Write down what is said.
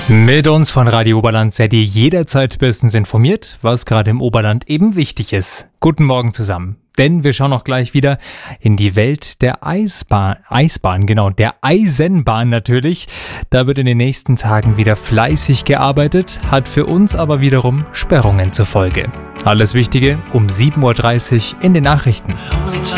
Mit uns von Radio Oberland seid ihr jederzeit bestens informiert, was gerade im Oberland eben wichtig ist. Guten Morgen zusammen. Denn wir schauen auch gleich wieder in die Welt der Eisenbahn, der Eisenbahn natürlich. Da wird in den nächsten Tagen wieder fleißig gearbeitet, hat für uns aber wiederum Sperrungen zur Folge. Alles Wichtige um 7.30 Uhr in den Nachrichten.